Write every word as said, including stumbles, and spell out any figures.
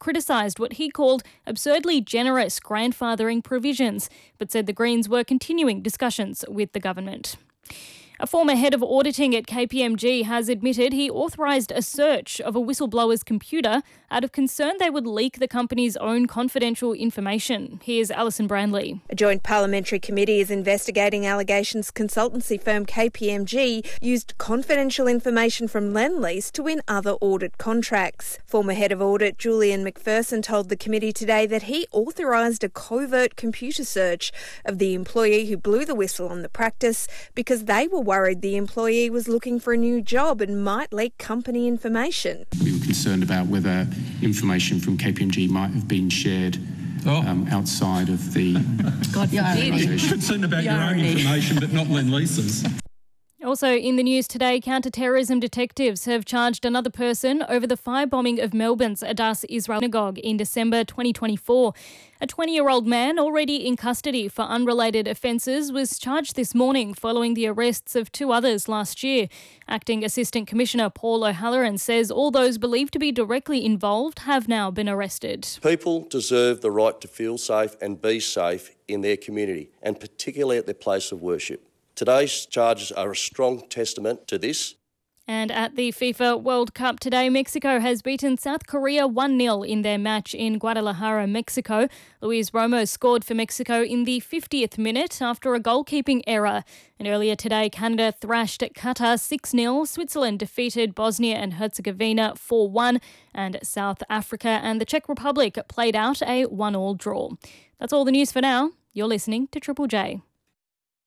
criticised what he called absurdly generous grandfathering provisions, but said the Greens were continuing discussions with the government. A former head of auditing at K P M G has admitted he authorised a search of a whistleblower's computer out of concern they would leak the company's own confidential information. Here's Alison Brandley. A joint parliamentary committee is investigating allegations consultancy firm K P M G used confidential information from Lendlease to win other audit contracts. Former head of audit Julian McPherson told the committee today that he authorised a covert computer search of the employee who blew the whistle on the practice because they were worried the employee was looking for a new job and might leak company information. We were concerned about whether information from K P M G might have been shared oh. um, outside of the God forbid. Concerned about your own information but not Lendlease's. Also in the news today, counter-terrorism detectives have charged another person over the firebombing of Melbourne's Adass Israel Synagogue in December twenty twenty-four. A twenty-year-old man already in custody for unrelated offences was charged this morning following the arrests of two others last year. Acting Assistant Commissioner Paul O'Halloran says all those believed to be directly involved have now been arrested. People deserve the right to feel safe and be safe in their community, and particularly at their place of worship. Today's charges are a strong testament to this. And at the FIFA World Cup today, Mexico has beaten South Korea one nil in their match in Guadalajara, Mexico. Luis Romo scored for Mexico in the fiftieth minute after a goalkeeping error. And earlier today, Canada thrashed Qatar six nil. Switzerland defeated Bosnia and Herzegovina four one. And South Africa and the Czech Republic played out a one all draw. That's all the news for now. You're listening to Triple J.